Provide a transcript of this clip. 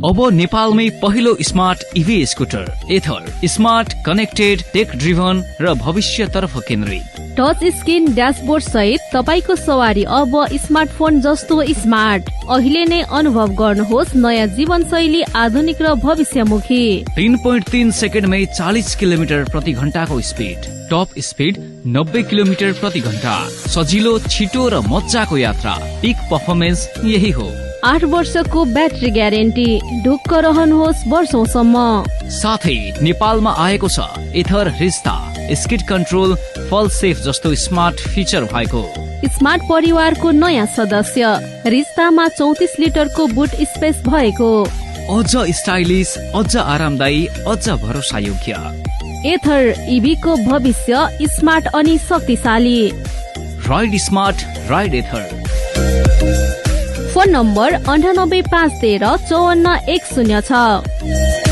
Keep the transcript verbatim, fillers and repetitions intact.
अब नेपालमै पहिलो स्मार्ट इभी स्कुटर एथर, स्मार्ट, कनेक्टेड, टेक ड्रिभन र भविष्यतर्फ केन्द्रित। टच स्क्रिन ड्यासबोर्ड सहित तपाईको सवारी अब स्मार्टफोन जस्तो स्मार्ट। अहिले नै अनुभव गर्नुहोस् नयाँ जीवनशैली, आधुनिक र भविष्यमुखी। तीन पोइन्ट तीन सेकेन्डमै चालिस किलोमिटर प्रति घण्टाको स्पिड, टप स्पिड नब्बे किलोमिटर प्रति घण्टा, सजिलो, छिटो र मजाको यात्रा। पिक पर्फर्मेन्स यही हो। आठ वर्षको ब्याट्री ग्यारेन्टी, ढुक्क रहनुहोस् वर्षौसम्म। साथै नेपालमा आएको छ एथर रिस्ता, स्किड कन्ट्रोल, फल सेफ जस्तो स्मार्ट फिचर भएको स्मार्ट परिवारको नयाँ सदस्य। रिस्तामा चौतिस लिटरको बुट स्पेस भएको, अझ स्टाइलिश, अझ आरामदायी, अझ भरोसायोग्य। एथर इभी को भविष्य स्मार्ट अनि शक्तिशाली। राइड स्मार्ट, राइड एथर। फोन नम्बर अन्ठानब्बे पाँच तेह्र चौवन्न एक शून्य छ।